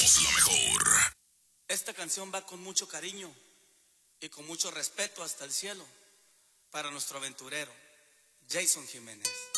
Somos la mejor. Esta canción va con mucho cariño y con mucho respeto hasta el cielo para nuestro aventurero, Jason Jiménez.